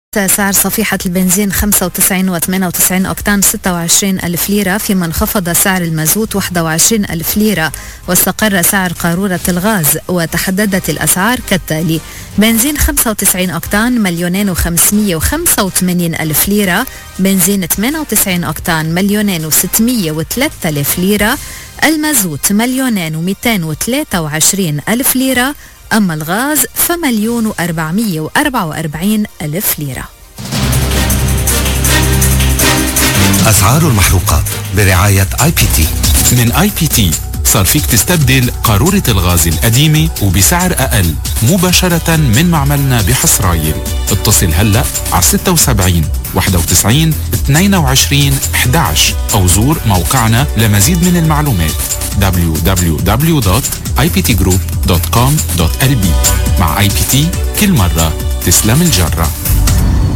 سعر صفيحة البنزين 95 و98 أوكتان 26 ألف ليرة، فيما انخفض سعر المازوت 21 ألف ليرة، واستقر سعر قارورة الغاز. وتحددت الأسعار كالتالي: بنزين 95 أوكتان 2,585 ألف ليرة، بنزين 98 أوكتان 2,603 ألف ليرة، المازوت 2,223 ألف ليرة، أما الغاز ف1,444 ألف ليرة. أسعار المحروقات برعاية IPT. من IPT صار فيك تستبدل قارورة الغاز القديمة وبسعر أقل مباشرة من معملنا بحصرايل. اتصل هلأ على 76 91 22 11 أو زور موقعنا لمزيد من المعلومات www.iptgroup.com.lb. مع IPT كل مرة تسلم الجرة.